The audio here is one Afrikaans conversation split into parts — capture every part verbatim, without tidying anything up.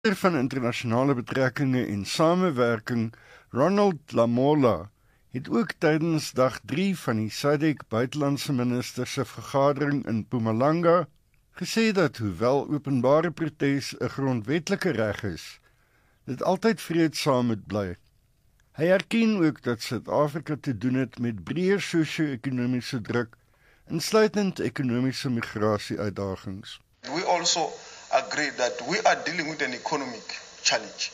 van internasionale betrekkinge en samewerking, Ronald Lamola, het ook tydens dag drie van die S A D C buitelandse ministers se vergadering in Mpumalanga gesê dat hoewel openbare protes 'n grondwetlike reg is, dit altyd vreedsaam moet bly. Hy erken ook dat Suid-Afrika te doen het met breër sosio-ekonomiese druk, insluitend ekonomiese migrasie-uitdagings. We also agree that we are dealing with an economic challenge.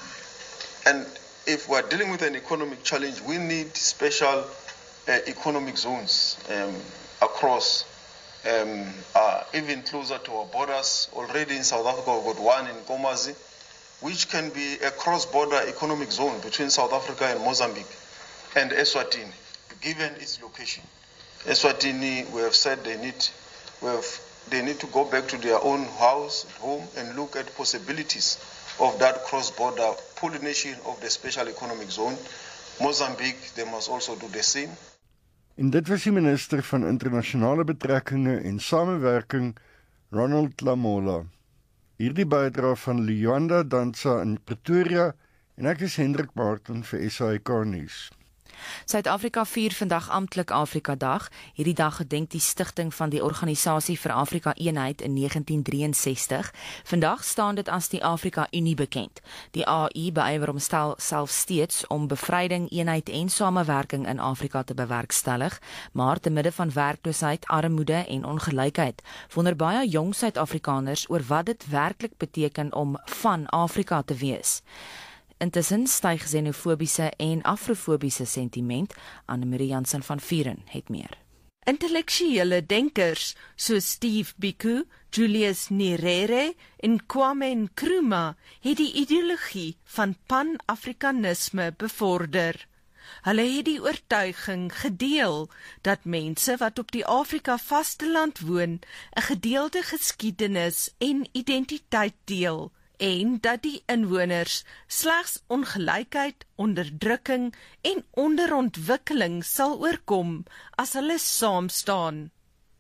And if we are dealing with an economic challenge, we need special uh, economic zones um, across, um, uh, even closer to our borders. Already in South Africa, we've got one in Komazi, which can be a cross-border economic zone between South Africa and Mozambique and Eswatini, given its location. Eswatini, we have said they need, we have, they need to go back to their own house, home, and look at possibilities of that cross-border pollination of the special economic zone. Mozambique, they must also do the same. En dit was die minister van internasionale betrekkinge en samewerking, Ronald Lamola. Hierdie bydra van Luyanda Dansa in Pretoria en ek is Hendrik Martin vir S A I K nuus. Suid-Afrika vier vandag amptelik Afrika Dag. Hierdie dag gedenk die stigting van die Organisasie vir Afrika Eenheid in negentien drieënsestig. Vandag staan dit as die Afrika Unie bekend. Die A U beywer homself steeds om bevryding, eenheid en samewerking in Afrika te bewerkstellig, maar te midde van werkloosheid, armoede en ongelykheid wonder baie jong Suid-Afrikaners oor wat dit werklik beteken om van Afrika te wees. Intussen styg xenofobiese en afrofobiese sentiment. Annemarie Jansen van Vuren het meer. Intellektuele denkers soos Steve Biko, Julius Nyerere en Kwame Nkrumah het die ideologie van pan-Afrikanisme bevorder. Hulle het die oortuiging gedeel dat mense wat op die Afrika vasteland woon 'n gedeelde geskiedenis en identiteit deel, en dat die inwoners slegs ongelykheid, onderdrukking en onderontwikkeling sal oorkom as hulle saam staan.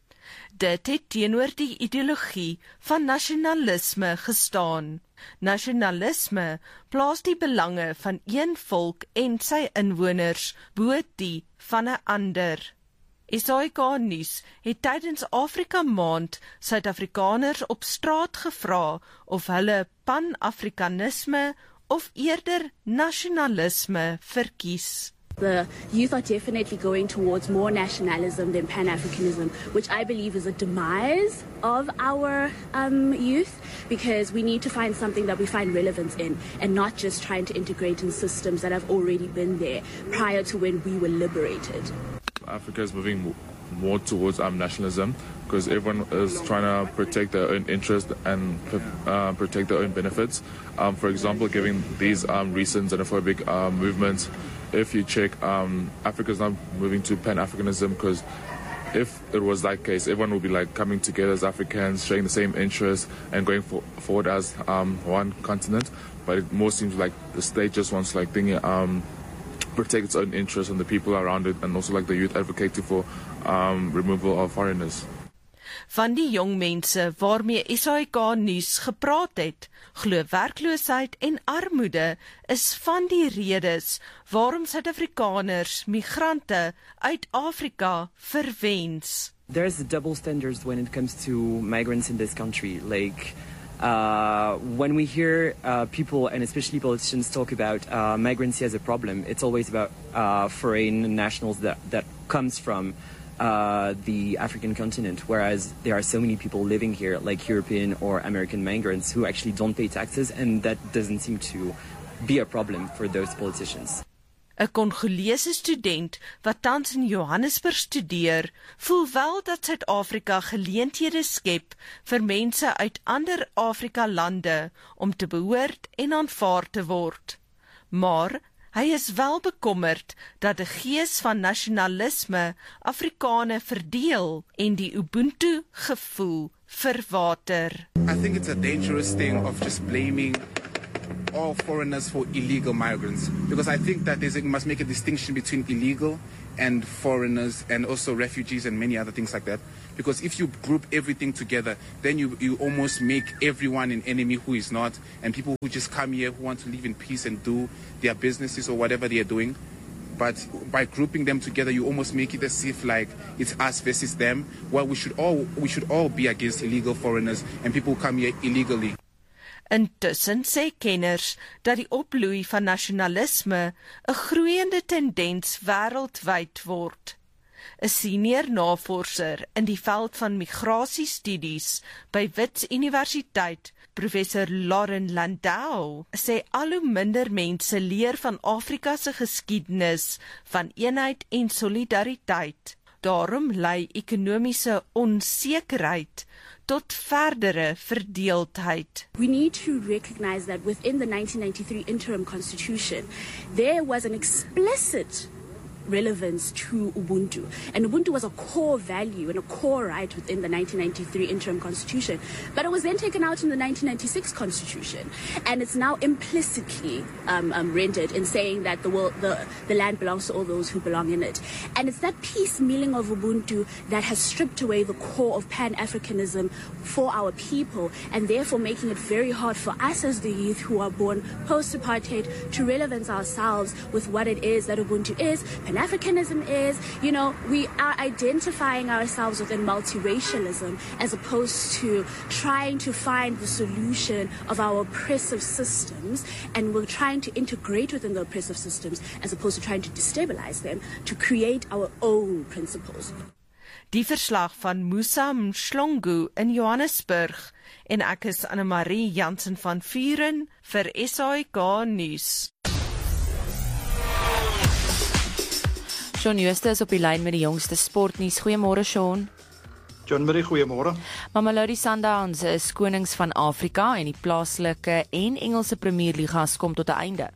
Dit het teenoor die ideologie van nasionalisme gestaan. Nasionalisme plaas die belange van een volk en sy inwoners bo die van 'n ander. S A I K nuus het tydens Afrika Maand Suid-Afrikaners op straat gevra of hulle pan-Afrikanisme of eerder nasionalisme verkies. The youth are definitely going towards more nationalism than Pan-Africanism, which I believe is a demise of our um, youth, because we need to find something that we find relevance in and not just trying to integrate in systems that have already been there prior to when we were liberated. Africa is moving more towards um, nationalism because everyone is trying to protect their own interest and uh, protect their own benefits. Um, for example, giving these um, recent xenophobic uh, movements, if you check, um, Africa is now moving to Pan-Africanism because if it was that case, everyone would be like coming together as Africans, sharing the same interests and going for, forward as um, one continent. But it more seems like the state just wants like thinking, um, protect its own interests and the people around it, and also like the youth advocating for um, removal of foreigners. Van die jong mense waarmee S A I K nuus gepraat het, glo werkloosheid en armoede is van die redes waarom Suid-Afrikaners migrante uit Afrika verwens. There's double standards when it comes to migrants in this country. Like Uh, when we hear uh, people, and especially politicians, talk about uh, migrancy as a problem, it's always about uh, foreign nationals that, that comes from uh, the African continent, whereas there are so many people living here, like European or American migrants, who actually don't pay taxes, and that doesn't seem to be a problem for those politicians. 'n Congolese student wat tans in Johannesburg studeer, voel wel dat Suid-Afrika geleenthede skep vir mense uit ander Afrika-lande om te behoort en aanvaar te word. Maar hy is wel bekommerd dat die gees van nasionalisme Afrikane verdeel en die Ubuntu-gevoel verwater. I think it's a dangerous thing of just blaming all foreigners for illegal migrants, because I think that there's a, must make a distinction between illegal and foreigners and also refugees and many other things like that, Because if you group everything together, then you, you almost make everyone an enemy who is not, and people who just come here who want to live in peace and do their businesses or whatever they are doing. But by grouping them together, you almost make it as if like it's us versus them. Well, we should all we should all be against illegal foreigners and people who come here illegally. Intussen sê kenners dat die opbloei van nasionalisme 'n groeiende tendens wêreldwyd word. 'n Senior navorser in die veld van migrasiestudies by Wits Universiteit, Professor Lauren Landau, sê al hoe minder mense leer van Afrika se geskiedenis van eenheid en solidariteit. Daarom lei ekonomiese onsekerheid tot verdere verdeeldheid. We need to recognize that within the nineteen ninety-three interim constitution, there was an explicit relevance to Ubuntu. And Ubuntu was a core value and a core right within the nineteen ninety-three interim constitution. But it was then taken out in the nineteen ninety-six constitution. And it's now implicitly um, um, rendered in saying that the, world, the, the land belongs to all those who belong in it. And it's that piecemealing of Ubuntu that has stripped away the core of Pan-Africanism for our people, and therefore making it very hard for us as the youth who are born post-apartheid to relevance ourselves with what it is that Ubuntu is, Pan-Africanism is. You know, we are identifying ourselves within multiracialism as opposed to trying to find the solution of our oppressive systems, and we're trying to integrate within the oppressive systems as opposed to trying to destabilize them to create our own principles. Die verslag van Musa Mhlongo in Johannesburg, en ek is Anne-Marie Jansen van Vuren vir S A K Nuus. Sean Jooste is op die lyn met die jongste sportnuus. Goeiemôre Sean. John Marie, goeiemôre. Mamelodi Sundowns is konings van Afrika en die plaaslike en Engelse Premierligas kom tot 'n einde.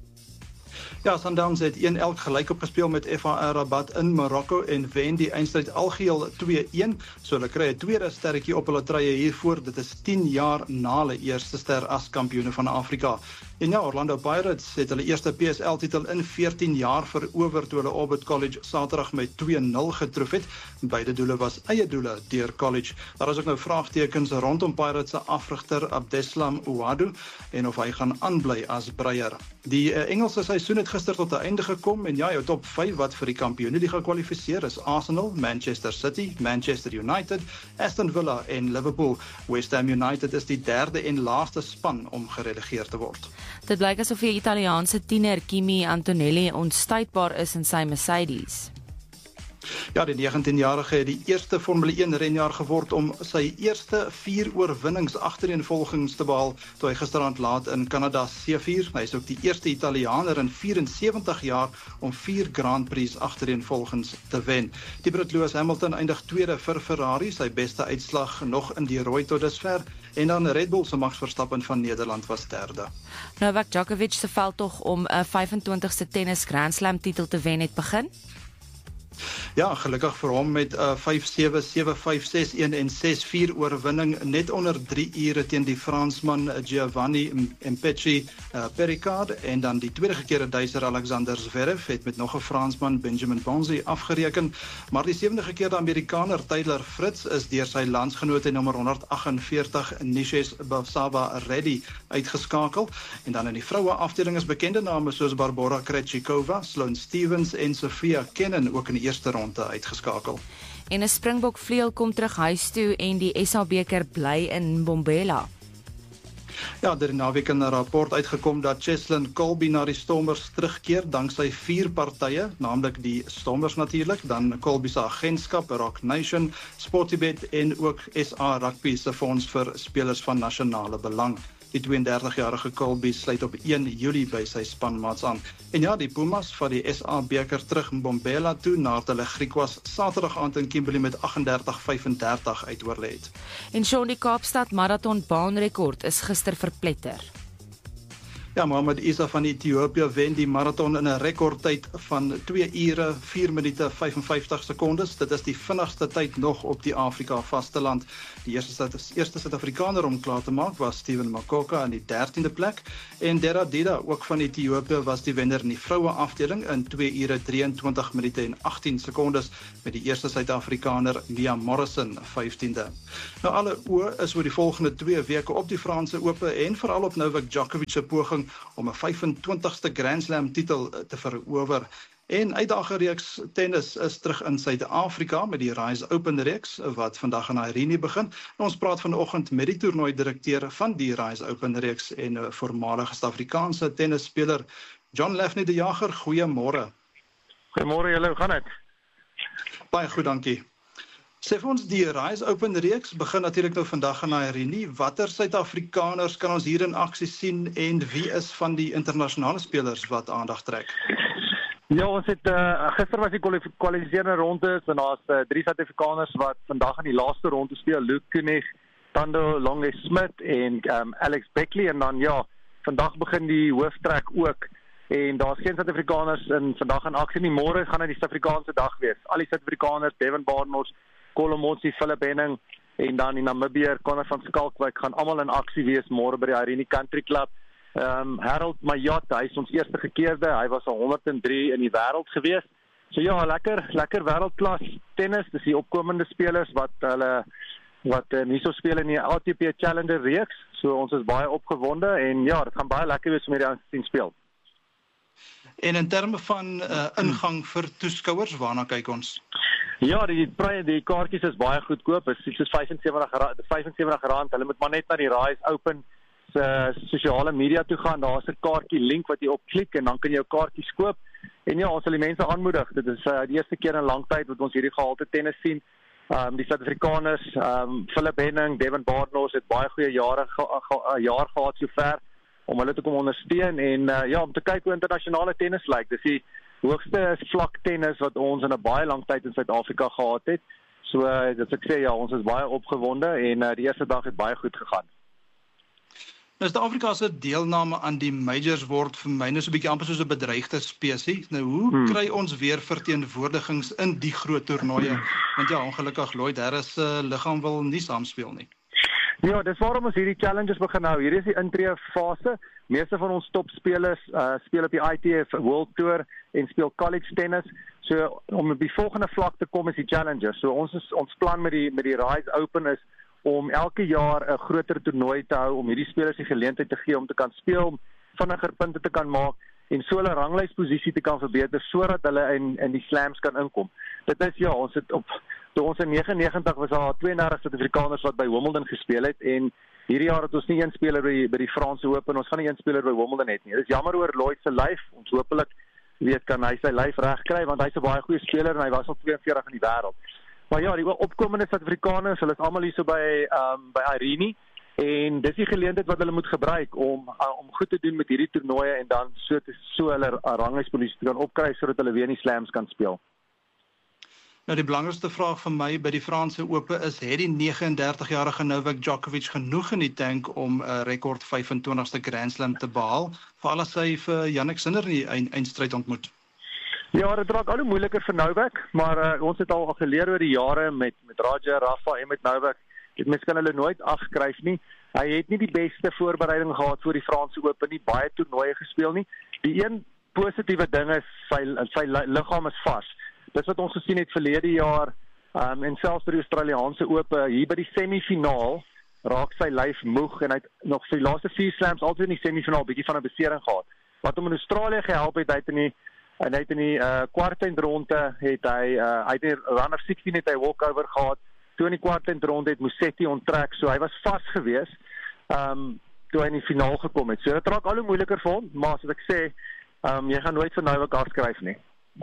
Ja, Sundowns het een elk gelyk opgespeel met F A R Rabat in Marokko en wen die eindstryd algeheel twee-een. So hulle kry 'n tweede sterretjie op hulle trye hiervoor. Dit is tien jaar na hulle eerste ster as kampioene van Afrika. En ja, Orlando Pirates het hulle eerste P S L-titel in veertien jaar verower toe hulle Orbit College Saterdag met twee-nul getroof het. Beide doele was eie doele deur College. Daar is ook nou vraagtekens rondom Pirates se afrigter Abdeslam Ouadou en of hy gaan aanbly as breier. Die uh, Engelse seisoen het gister tot 'n einde gekom en ja, jou top vyf wat vir die Kampioenliga kwalifiseer is Arsenal, Manchester City, Manchester United, Aston Villa en Liverpool. West Ham United is die derde en laaste span om gerelegeer te word. Dit blyk asof die Italiaanse tiener Kimi Antonelli onstuitbaar is in sy Mercedes. Ja, die negentienjarige het die eerste Formule een renjaer geword om sy eerste vier oorwinnings agtereenvolgens te behaal toe hy gisterand laat in Kanada seëvier. Hy is ook die eerste Italiaaner in vierensewentig jaar om vier Grand Prix agtereenvolgens te wen. Die Brit Lewis Hamilton eindig tweede vir Ferrari, sy beste uitslag nog in die rooi tot dusver. En dan Red Bull se Max Verstappen van Nederland was derde. Novak Djokovic se veldtog om 'n vyfentwintigste tennis Grand Slam titel te wen het begin. Ja, gelukkig vir hom met 'n uh, vyf sewe, sewe vyf, ses een en ses vier oorwinning net onder drie ure teen die Fransman Giovanni Mpetshi uh, Pericard, en dan die tweede gekeerde Duitser Alexander Zverev het met nog 'n Fransman Benjamin Bonzi afgereken, maar die sewende gekeerde Amerikaner Tyler Fritz is deur sy landsgenoot en nommer honderd aggenveertig Nishes Basava Reddy uitgeskakel, en dan in die vroue afdeling is bekende name soos Barbora Krejcikova, Sloane Stevens en Sofia Kenin ook in die eerste ronde uitgeskakel. En 'n Springbok vleuel kom terug huis toe en die S A beker bly in Mbombela. Ja, daar het naweek 'n rapport uitgekom dat Cheslin Kolbe na die Stormers terugkeer danksy vier partye, naamlik die Stormers natuurlik, dan Kolbe se agentskap Rock Nation, Sportybet en ook S A Rugby se fonds vir spelers van nasionale belang. Die tweeëndertigjarige Kolbe sluit op een Julie by sy spanmaats aan. En ja, die Pumas van die S A beker terug in Mbombela toe nadat hulle Griekwas Saterdag aand in Kimberley met aggendertig vyfendertig uitoorlê het. En Sean, die Kaapstad marathon baanrekord is gister verpletter. Ja, Mohamed Isa van Ethiopië wen die marathon in 'n rekordtyd van twee ure, vier minute, vyfenvyftig sekondes. Dit is die vinnigste tyd nog op die Afrika vasteland. Die eerste eerste Suid-Afrikaner om klaar te maak was Steven Makoka in die dertiende plek en Dera Dida, ook van Ethiopië, was die wenner in die vroue afdeling in twee ure, drieëntwintig minute en agttien sekondes met die eerste Suid-Afrikaner Mia Morrison vyftiende. Nou alle oë is oor die volgende twee weke op die Franse Ope en veral op Novak Djokovic se poging om 'n vyfentwintigste Grand Slam titel te verower. En uitdagerreeks tennis is terug in Suid-Afrika met die Rise Open reeks wat vandag in Irene begin. En ons praat vanoggend met die toernooidirekteur van die Rise Open reeks en 'n voormalige Suid-Afrikaanse tennisspeler John Lafney de Jager. Goeiemôre. Goeiemôre julle, hoe gaan dit? Baie goed, dankie. Sê vir ons, die Rise Open reeks begin natuurlik nou vandag in Irene. Watter Suid-Afrikaners kan ons hier in aksie sien en wie is van die internasionale spelers wat aandag trek? Ja, ons het uh, gister was die kwalifiserende ronde en daar's uh, drie Suid-Afrikaners wat vandag in die laaste ronde speel. Luke Koenig, Thando Longe Smith en um, Alex Beckley en dan ja, vandag begin die hooftrek ook. En daar's geen Suid-Afrikaners in vandag in aksie nie. Môre gaan dit die Suid-Afrikaanse dag wees. Al die Suid-Afrikaners, Devin Barnard, Kolomotsi, Philip Henning en dan die Namibier Connor van Skalkwyk gaan almal in aksie wees môre by die Irene Country Club. Um, Harold Mayat, hy is ons eerste gekeerde, hy was al honderd en drie in die wêreld gewees. So ja, lekker, lekker wêreldklas tennis, dis die opkomende spelers wat hulle wat uh, nie so speel in die A T P Challenger reeks. So ons is baie opgewonde en ja, dit gaan baie lekker wees om hierdie aan te sien speel. En in terme van uh, ingang vir toeskouers, waarna kyk ons? Ja, die die kaartjies is baie goedkoop, is soos vyfensewentig rand. Hulle moet maar net na die Rise Open se sosiale media toe gaan. Daar's 'n kaartjie link wat jy op klik en dan kan jy jou kaartjies koop. En ja, ons wil die mense aanmoedig. Dit is uh, die eerste keer in lang tyd wat ons hierdie gehalte tennis sien. Um, die Suid-Afrikaners, um, Philip Henning, Devin Barnard het baie goeie jare ge ge jaar gehad sover om hulle te kom ondersteun en uh, ja, om te kyk hoe internasionale tennis lyk. Dis die hoogste vlak tennis wat ons in 'n baie lang tyd in Suid-Afrika gehad het. So uh, dit ek sê ja, ons is baie opgewonde en uh, die eerste dag het baie goed gegaan. Nou Suid-Afrika se deelname aan die majors word vir my nou so 'n bietjie amper soos 'n bedreigde spesies. Nou hoe hmm. kry ons weer verteenwoordigings in die groot toernooie? Want ja, ongelukkig Lloyd Harris se uh, liggaam wil nie saamspeel nie. Ja, dis waarom ons hierdie challenges begin nou. Hier is die intree fase. Meeste van ons topspelers uh, speel op die I T F World Tour en speel college tennis. So om op die volgende vlak te kom is die challenges. So ons is ons plan met die met die Rise Open is om elke jaar 'n groter toernooi te hou om hierdie spelers die geleentheid te gee om te kan speel, om vinniger punte te kan maak en so hulle ranglysposisie te kan verbeter sodat hulle in in die slams kan inkom. Dit is ja, ons het op toe ons in negenennegentig was daar tweeëndertig Suid-Afrikaners wat by Wimbledon gespeel het en hierdie jaar het ons nie een speler by by die Franse Open, ons gaan nie een speler by Wimbledon hê nie. Dit is jammer oor Lloyd se lyf. Ons hopelik weet kan hy sy lyf regkry want hy's 'n baie goeie speler en hy was al twee en veertig in die wêreld. Maar ja, die opkomende Suid-Afrikaners, hulle is almal hier so by um, by Irene en dis die geleentheid wat hulle moet gebruik om uh, om goed te doen met hierdie toernooie en dan so te, so hulle ranglysposisie kan opkry sodat hulle weer in die slams kan speel. Nou die belangrikste vraag vir my by die Franse Ope is, het die negenendertigjarige Novak Djokovic genoeg in die tank om 'n uh, rekord vyfentwintigste Grand Slam te behaal, veral as hy vir Jannik Sinner in die eind, eindstryd ontmoet? Ja, dit raak al hoe moeiliker vir Novak, maar uh, ons het al geleer oor die jare met met Roger, Rafa en met Novak. Dit mens kan hulle nooit afskryf nie. Hy het nie die beste voorbereiding gehad vir die Franse Open nie, baie toernooie gespeel nie. Die een positiewe ding is sy sy liggaam is vas. Dis wat ons gesien het verlede jaar um, en selfs by die Australiese Ope hier by die semifinaal raak sy lyf moeg en hy het nog vir die laaste vier slams altyd in die semifinaal bietjie van 'n besering gehad. Wat hom in Australië gehelp het, hy het in die en hy het in die uh, kwartfinale het hy uh, hy het in die run of sixteen het hy walkover gehad. Toe in die kwartfinale het Musetti onttrek, so hy was vas gewees. Ehm um, toe hy in die finaal gekom het. So dit raak al hoe moeiliker vir hom, maar soos ek sê, ehm um, jy gaan nooit vir Novak afskryf nie.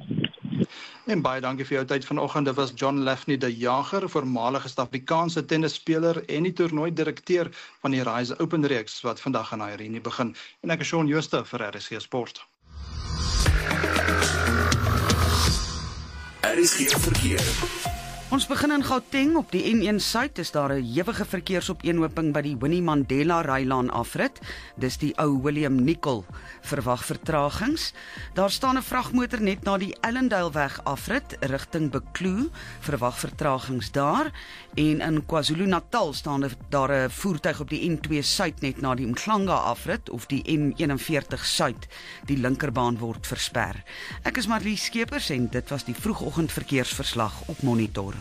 En baie dankie vir jou tyd vanoggend. Dit was John Lafney de Jager, voormalige Suid-Afrikaanse tennisspeler en die toernooidirekteur van die Rise Open reeks wat vandag in Irene begin. En ek is Shaun Jooste vir R S G Sport. R S G Verkeer. Ons begin in Gauteng. Op die N een suid is daar 'n ewige verkeersopeenhoping by die Winnie Mandela Rylaan afrit. Dis die ou William Nicol. Verwag vertragings. Daar staan 'n vragmotor net na die Ellendale weg afrit rigting Bekloo. Verwag vertragings daar. En in KwaZulu-Natal staan daar 'n voertuig op die N twee suid net na die Mhlanga afrit of die N eenenveertig suid. Die linkerbaan word versper. Ek is Marlies Skeepers en dit was die vroegoggend verkeersverslag op Monitor.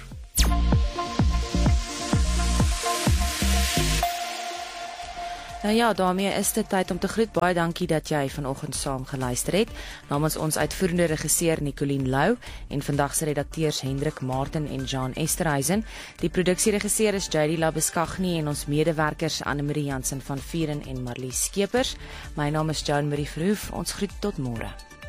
Nou ja, daarmee is dit tyd om te groet. Baie dankie dat jy vanoggend saam geluister het. Namens ons uitvoerende regisseur Nicoline Lou en vandag se redakteurs Hendrik Martin en Jean Esterhuizen. Die produksieregisseur is J D Labeskagni en ons medewerkers Anne-Marie Jansen van Vieren en Marlies Skeepers. My naam is Joan Marie Verhoef. Ons groet tot môre.